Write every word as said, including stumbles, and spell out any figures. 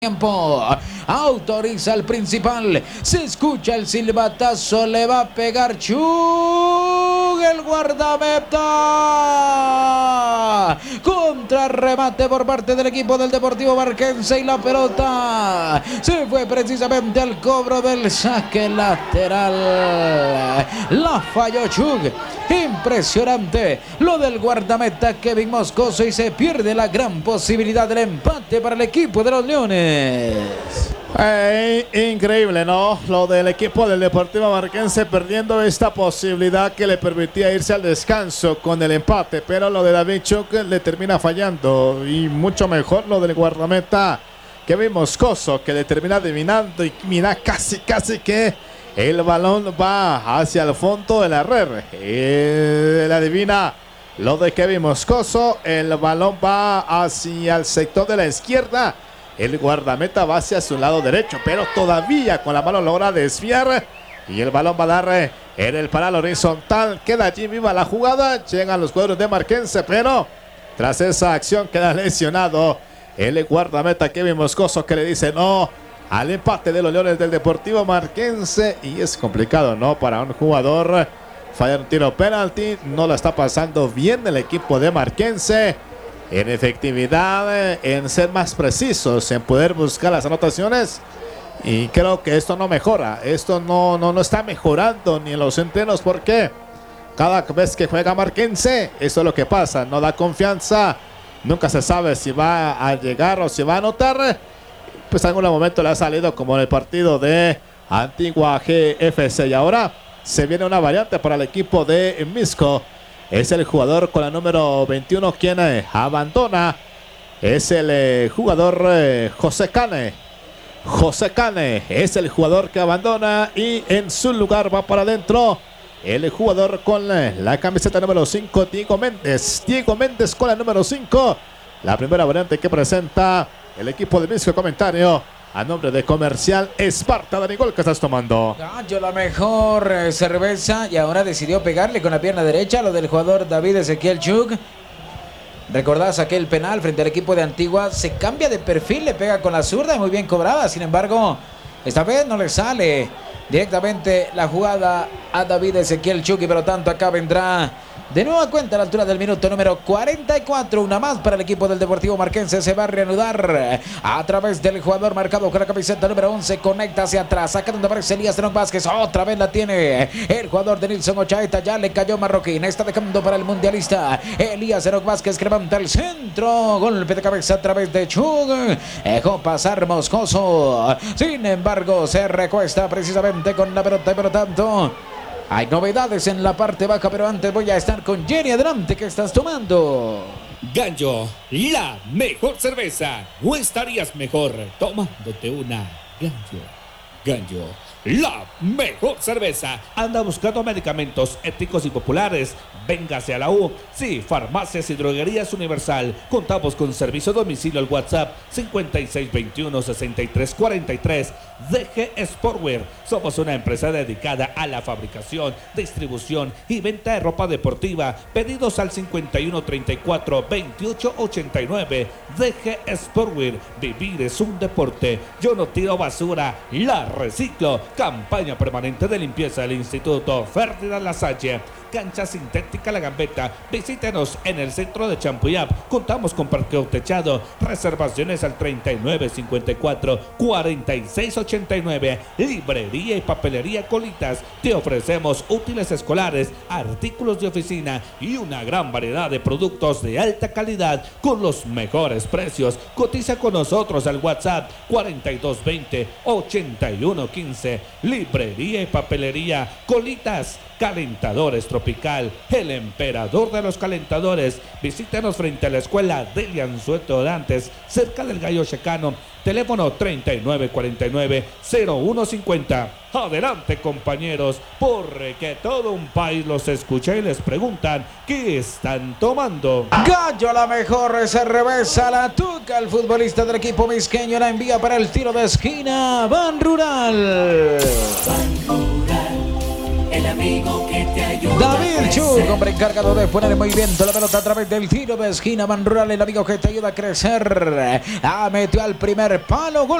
Tiempo, autoriza el principal, se escucha el silbatazo, le va a pegar Chug, el guardameta, contra remate por parte del equipo del Deportivo Marquense y la pelota se fue precisamente al cobro del saque lateral, la falló Chug, impresionante lo del guardameta Kevin Moscoso y se pierde la gran posibilidad del empate para el equipo de los Leones. Hey, increíble, ¿no? Lo del equipo del Deportivo Marquense perdiendo esta posibilidad que le permitía irse al descanso con el empate, pero lo de David Chug le termina fallando y mucho mejor lo del guardameta Kevin Moscoso que le termina adivinando y mira casi casi que el balón va hacia el fondo de la red. Él adivina lo de Kevin Moscoso, el balón va hacia el sector de la izquierda. El guardameta va hacia su lado derecho, pero todavía con la mano logra desviar. Y el balón va a dar en el paral horizontal. Queda allí viva la jugada. Llegan los cuadros de Marquense, pero tras esa acción queda lesionado el guardameta Kevin Moscoso, que le dice no al empate de los Leones del Deportivo Marquense. Y es complicado, ¿no? Para un jugador fallar un tiro penalti. No la está pasando bien el equipo de Marquense. En efectividad, en ser más precisos, en poder buscar las anotaciones. Y creo que esto no mejora. Esto no, no, no está mejorando ni en los entrenos, porque cada vez que juega Marquense, eso es lo que pasa. No da confianza. Nunca se sabe si va a llegar o si va a anotar. Pues en algún momento le ha salido como en el partido de Antigua G F C. Y ahora se viene una variante para el equipo de Misco. Es el jugador con la número veintiuno quien eh, abandona. Es el eh, jugador eh, José Cane. José Cane es el jugador que abandona y en su lugar va para adentro el jugador con eh, la camiseta número cinco, Diego Méndez. Diego Méndez con la número cinco. La primera variante que presenta el equipo de Misco. Comentario a nombre de Comercial Esparta. Dani Gol, ¿qué estás tomando? Gallo, la mejor eh, cerveza, y ahora decidió pegarle con la pierna derecha lo del jugador David Ezequiel Chug. ¿Recordás aquel penal frente al equipo de Antigua? Se cambia de perfil, le pega con la zurda y muy bien cobrada. Sin embargo, esta vez no le sale directamente la jugada a David Ezequiel Chug, y por lo tanto acá vendrá de nueva cuenta a la altura del minuto número cuarenta y cuatro. Una más para el equipo del Deportivo Marquense. Se va a reanudar a través del jugador marcado con la camiseta número once. Conecta hacia atrás. Acá donde aparece Elías Enoc Vázquez. Otra vez la tiene el jugador de Nilson Ochaeta. Ya le cayó Marroquín. Está dejando para el mundialista Elías Enoc Vázquez, que levanta el centro. Golpe de cabeza a través de Chug. Dejó pasar Moscoso. Sin embargo, se recuesta precisamente con la pelota, y por lo tanto hay novedades en la parte baja, pero antes voy a estar con Jenny. Adelante, ¿qué estás tomando? Gallo, la mejor cerveza. ¿O estarías mejor tomándote una Gallo? Gallo, la mejor cerveza. Anda buscando medicamentos éticos y populares. Véngase a la U. Sí, Farmacias y Droguerías Universal. Contamos con servicio a domicilio al WhatsApp cincuenta y seis veintiuno sesenta y tres cuarenta y tres. D G Sportwear. Somos una empresa dedicada a la fabricación, distribución y venta de ropa deportiva. Pedidos al cincuenta y uno treinta y cuatro veintiocho ochenta y nueve. D G Sportwear. Vivir es un deporte. Yo no tiro basura, la reciclo. Campaña permanente de limpieza del Instituto Ferdinand Lasalle. Cancha sintética La Gambeta. Visítenos en el centro de Champuyap. Contamos con parqueo techado. Reservaciones al treinta y nueve cincuenta y cuatro cuarenta y seis ochenta y nueve. Librería y papelería Colitas. Te ofrecemos útiles escolares, artículos de oficina y una gran variedad de productos de alta calidad con los mejores precios. Cotiza con nosotros al WhatsApp cuarenta y dos veinte ochenta y uno quince. Librería y papelería Colitas. Calentadores Tropical, el emperador de los calentadores. Visítenos frente a la escuela Delian Sueto Dantes, cerca del Gallo Checano. Teléfono treinta y nueve cuarenta y nueve cero uno cincuenta. Adelante, compañeros, porque todo un país los escucha y les preguntan qué están tomando. Gallo, la mejor cerveza, la Tuca. El futbolista del equipo misqueño la envía para el tiro de esquina. Ban Rural. Ban Rural. el amigo que te ayuda. David Chuk, hombre encargado de poner en movimiento la pelota a través del tiro de esquina. Van Rural, el amigo que te ayuda a crecer. Ah, metió al primer palo. Gol.